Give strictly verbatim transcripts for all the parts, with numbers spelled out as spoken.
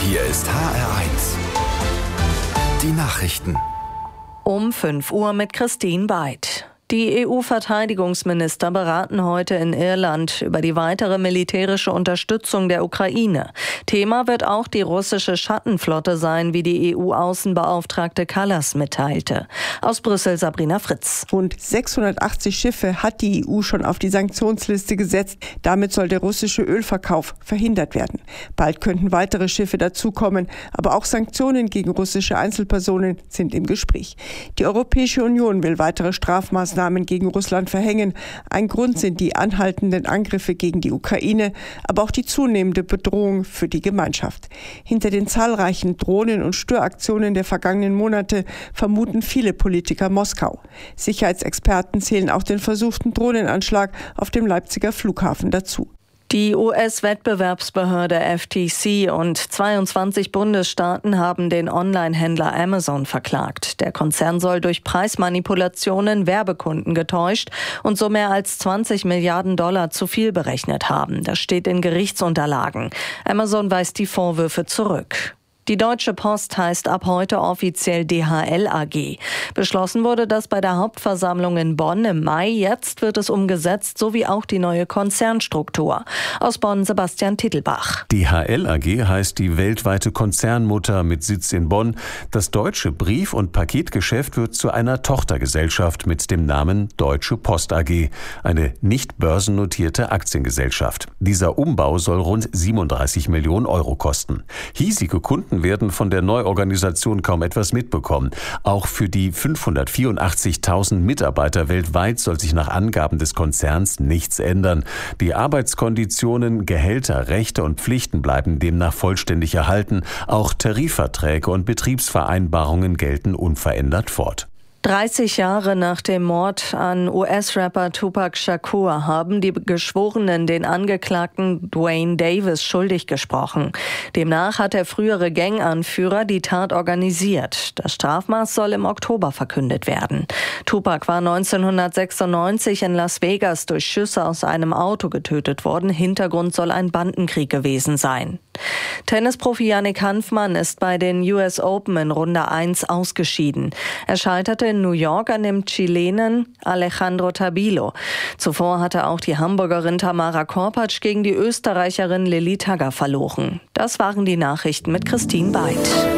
Hier ist H R eins. Die Nachrichten. Um fünf Uhr mit Christine Beid. Die E U-Verteidigungsminister beraten heute in Irland über die weitere militärische Unterstützung der Ukraine. Thema wird auch die russische Schattenflotte sein, wie die E U-Außenbeauftragte Kallas mitteilte. Aus Brüssel Sabrina Fritz. Rund sechshundertachtzig Schiffe hat die E U schon auf die Sanktionsliste gesetzt. Damit soll der russische Ölverkauf verhindert werden. Bald könnten weitere Schiffe dazukommen, aber auch Sanktionen gegen russische Einzelpersonen sind im Gespräch. Die Europäische Union will weitere Strafmaßnahmen gegen Russland verhängen. Ein Grund sind die anhaltenden Angriffe gegen die Ukraine, aber auch die zunehmende Bedrohung für die Gemeinschaft. Hinter den zahlreichen Drohnen- und Störaktionen der vergangenen Monate vermuten viele Politiker Moskau. Sicherheitsexperten zählen auch den versuchten Drohnenanschlag auf dem Leipziger Flughafen dazu. Die U S-Wettbewerbsbehörde F T C und zweiundzwanzig Bundesstaaten haben den Online-Händler Amazon verklagt. Der Konzern soll durch Preismanipulationen Werbekunden getäuscht und so mehr als zwanzig Milliarden Dollar zu viel berechnet haben. Das steht in Gerichtsunterlagen. Amazon weist die Vorwürfe zurück. Die Deutsche Post heißt ab heute offiziell D H L A G. Beschlossen wurde das bei der Hauptversammlung in Bonn im Mai. Jetzt wird es umgesetzt, sowie auch die neue Konzernstruktur. Aus Bonn Sebastian Tittelbach. D H L A G heißt die weltweite Konzernmutter mit Sitz in Bonn. Das deutsche Brief- und Paketgeschäft wird zu einer Tochtergesellschaft mit dem Namen Deutsche Post A G, eine nicht börsennotierte Aktiengesellschaft. Dieser Umbau soll rund siebenunddreißig Millionen Euro kosten. Hiesige Kunden werden von der Neuorganisation kaum etwas mitbekommen. Auch für die fünfhundertvierundachtzigtausend Mitarbeiter weltweit soll sich nach Angaben des Konzerns nichts ändern. Die Arbeitskonditionen, Gehälter, Rechte und Pflichten bleiben demnach vollständig erhalten. Auch Tarifverträge und Betriebsvereinbarungen gelten unverändert fort. dreißig Jahre nach dem Mord an U S-Rapper Tupac Shakur haben die Geschworenen den Angeklagten Duane Davis schuldig gesprochen. Demnach hat der frühere Ganganführer die Tat organisiert. Das Strafmaß soll im Oktober verkündet werden. Tupac war neunzehnhundertsechsundneunzig in Las Vegas durch Schüsse aus einem Auto getötet worden. Hintergrund soll ein Bandenkrieg gewesen sein. Tennisprofi Yannick Hanfmann ist bei den U S Open in Runde eins ausgeschieden. Er scheiterte in New York an dem Chilenen Alejandro Tabilo. Zuvor hatte auch die Hamburgerin Tamara Korpatsch gegen die Österreicherin Lilly Tagger verloren. Das waren die Nachrichten mit Christine Beid.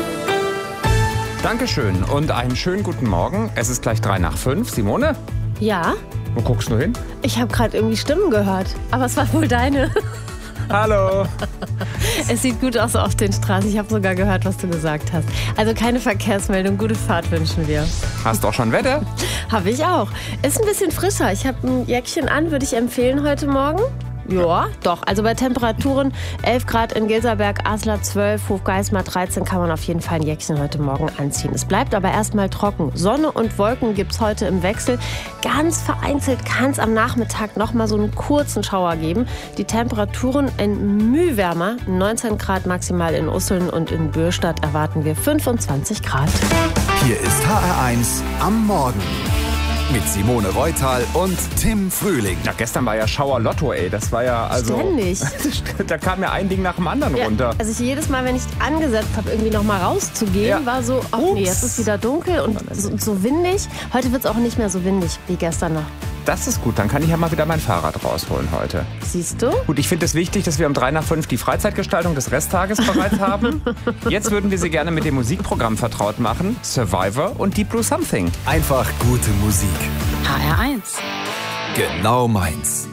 Dankeschön und einen schönen guten Morgen. Es ist gleich drei nach fünf. Simone? Ja? Wo guckst du hin? Ich habe gerade irgendwie Stimmen gehört. Aber es war wohl deine. Hallo. Es sieht gut aus auf den Straßen. Ich habe sogar gehört, was du gesagt hast. Also keine Verkehrsmeldung. Gute Fahrt wünschen wir. Hast du auch schon Wetter? Habe ich auch. Ist ein bisschen frischer. Ich habe ein Jäckchen an, würde ich empfehlen heute Morgen. Ja, doch. Also bei Temperaturen elf Grad in Gilserberg, Aslar zwölf, Hofgeismar dreizehn kann man auf jeden Fall ein Jäckchen heute Morgen anziehen. Es bleibt aber erstmal trocken. Sonne und Wolken gibt es heute im Wechsel. Ganz vereinzelt kann es am Nachmittag noch mal so einen kurzen Schauer geben. Die Temperaturen ein Mühe wärmer. neunzehn Grad maximal in Usseln und in Bürstadt erwarten wir fünfundzwanzig Grad. Hier ist H R eins am Morgen. Mit Simone Reutal und Tim Frühling. Ja, gestern war ja Schauer Lotto, ey. Das war ja also... Ständig. Da kam ja ein Ding nach dem anderen Ja, runter. also ich jedes Mal, wenn ich angesetzt habe, irgendwie noch mal rauszugehen, Ja. war so, ach nee, jetzt ist wieder dunkel und so, so windig. Heute wird es auch nicht mehr so windig wie gestern noch. Das ist gut, dann kann ich ja mal wieder mein Fahrrad rausholen heute. Siehst du? Gut, ich finde es wichtig, dass wir um drei nach fünf die Freizeitgestaltung des Resttages bereits haben. Jetzt würden wir Sie gerne mit dem Musikprogramm vertraut machen. Survivor und Deep Blue Something. Einfach gute Musik. H R eins. Genau meins.